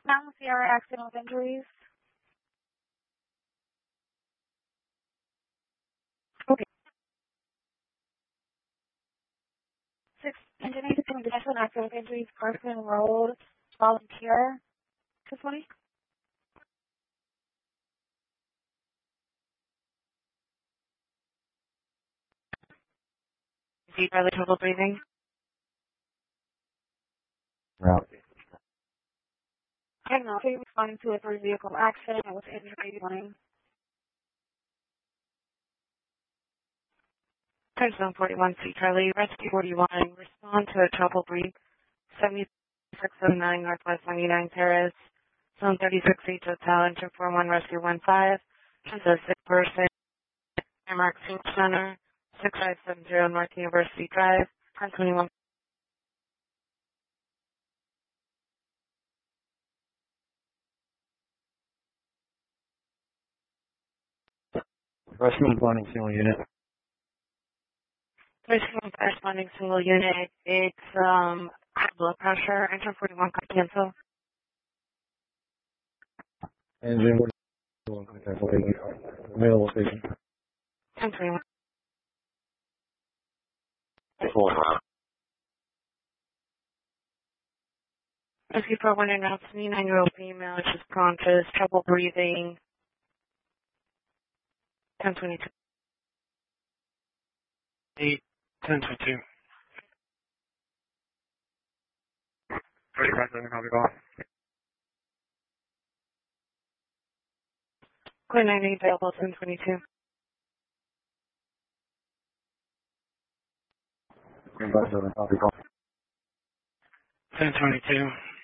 Mount Sierra accident with injuries. Okay. 6 engine 87 pedestrian accident with injuries, Carson Road, volunteer. 220. Deep early trouble breathing. Route. I don't know. They responding to a vehicle accident with injury warning. Touchdown 41 C Charlie, Rescue 41, respond to a trouble brief, 7609 Northwest 99 Terrace, Zone 36H Hotel, Engine 41 Rescue 15, to a sick person, Mark Center, 6570 North University Drive, 1021. Rescue responding single unit. Corresponding single unit, it's high blood pressure, Engine 41 cancel. Engine 41 contact location. Available station. 1021. Rescue 41 announced 29-year-old female, she's conscious, trouble breathing, 1022. 1022. 35 copy call. Clear 90 available 1022. 35 copy call. 1022.